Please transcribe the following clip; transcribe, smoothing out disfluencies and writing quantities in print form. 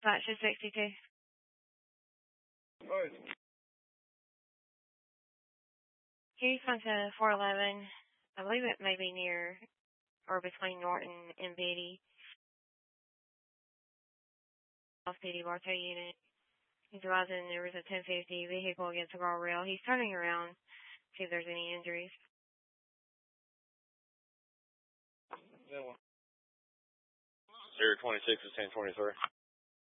Flat 262. Alright. He's on to 411. I believe it may be near or between Norton and Biddy. Off-duty Bartow unit. He's advising there was a 1050 vehicle against the guardrail. He's turning around, see if there's any injuries. 026 is 1023.